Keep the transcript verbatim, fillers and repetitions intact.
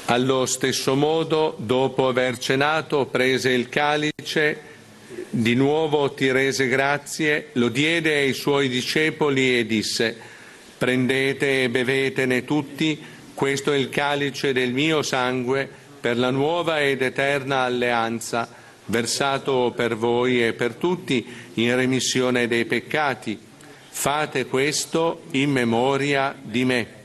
Allo stesso modo, dopo aver cenato, prese il calice, di nuovo ti rese grazie, lo diede ai suoi discepoli e disse: prendete e bevetene tutti, questo è il calice del mio sangue per la nuova ed eterna alleanza, versato per voi e per tutti in remissione dei peccati. Fate questo in memoria di me.